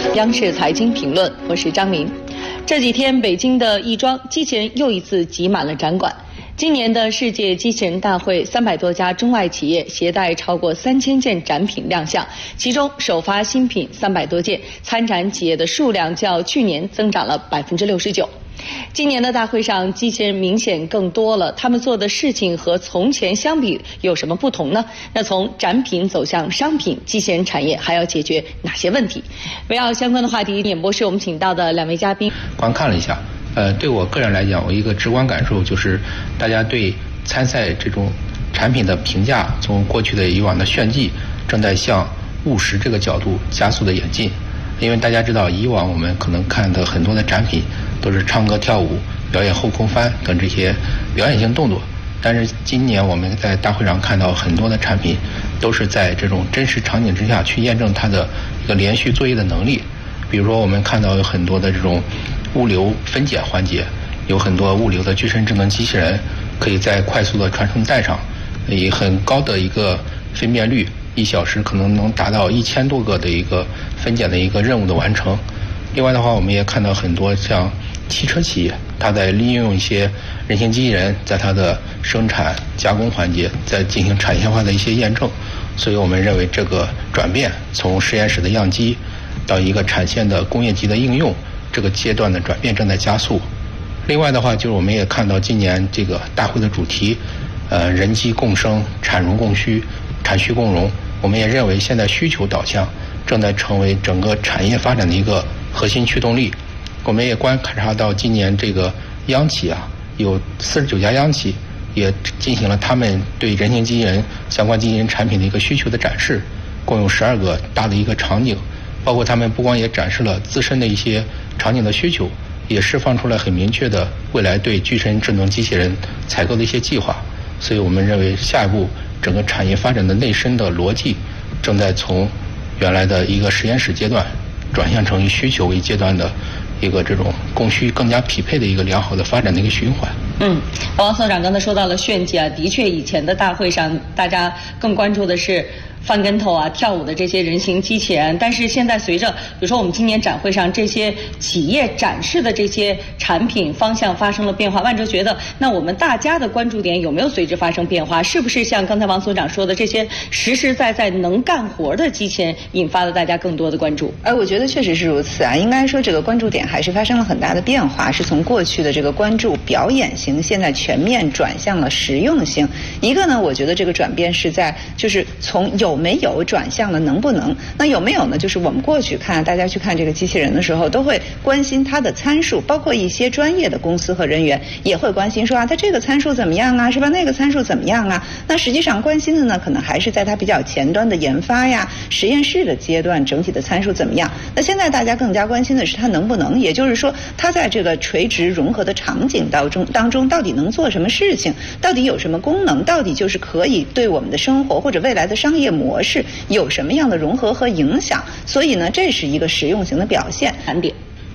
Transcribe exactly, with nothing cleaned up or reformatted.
央视财经评论，我是张明。这几天，北京的亦庄机器人又一次挤满了展馆。今年的世界机器人大会，三百多家中外企业携带超过三千件展品亮相，其中首发新品三百多件，参展企业的数量较去年增长了百分之六十九。今年的大会上，机器人明显更多了，他们做的事情和从前相比有什么不同呢？那从展品走向商品，机器人产业还要解决哪些问题？围绕相关的话题，演播室我们请到的两位嘉宾。 观看了一下，呃，对我个人来讲，我一个直观感受就是，大家对参赛这种产品的评价，从过去的以往的炫技，正在向务实这个角度加速的演进。因为大家知道，以往我们可能看的很多的展品都是唱歌跳舞、表演后空翻等这些表演性动作，但是今年我们在大会上看到很多的产品都是在这种真实场景之下去验证它的一个连续作业的能力。比如说，我们看到有很多的这种物流分拣环节，有很多物流的具身智能机器人可以在快速的传送带上，以很高的一个分辨率，一小时可能能达到一千多个的一个分拣的一个任务的完成。另外的话，我们也看到很多像汽车企业，它在利用一些人形机器人，在它的生产加工环节在进行产业化的一些验证。所以我们认为这个转变从实验室的样机到一个产线的工业级的应用，这个阶段的转变正在加速。另外的话，就是我们也看到今年这个大会的主题，呃，人机共生、产荣共需、产需共荣。我们也认为现在需求导向正在成为整个产业发展的一个核心驱动力。我们也观察到今年这个央企啊，有四十九家央企也进行了他们对人形机器人相关机器人产品的一个需求的展示，共有十二个大的一个场景，包括他们不光也展示了自身的一些场景的需求，也释放出来很明确的未来对具身智能机器人采购的一些计划。所以我们认为下一步整个产业发展的内生的逻辑正在从原来的一个实验室阶段转向成以需求为阶段的一个这种供需更加匹配的一个良好的发展的一个循环。 嗯，王所长刚才说到了炫技啊，的确以前的大会上大家更关注的是翻跟头啊、跳舞的这些人形机器人，但是现在随着比如说我们今年展会上这些企业展示的这些产品方向发生了变化，万哲觉得那我们大家的关注点有没有随之发生变化？是不是像刚才王所长说的，这些实实在在能干活的机器人引发了大家更多的关注？ 呃，我觉得确实是如此啊。应该说这个关注点还是发生了很大的变化，是从过去的这个关注表演型，现在全面转向了实用性。一个呢，我觉得这个转变是在就是从有没有转向了能不能。那有没有呢？就是我们过去看大家去看这个机器人的时候，都会关心它的参数，包括一些专业的公司和人员也会关心说啊，它这个参数怎么样啊，是吧？那个参数怎么样啊？那实际上关心的呢，可能还是在它比较前端的研发呀、实验室的阶段，整体的参数怎么样？那现在大家更加关心的是它能不能，也就是说，它在这个垂直融合的场景当中当中，到底能做什么事情？到底有什么功能？到底就是可以对我们的生活或者未来的商业模式有什么样的融合和影响？所以呢，这是一个实用型的表现。 难点。